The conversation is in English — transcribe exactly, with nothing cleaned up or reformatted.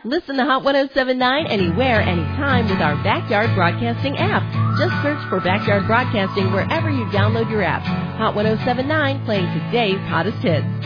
Listen to Hot ten seventy-nine anywhere, anytime with our Backyard Broadcasting app. Just search for Backyard Broadcasting wherever you download your app. Hot ten seventy-nine, playing today's hottest hits.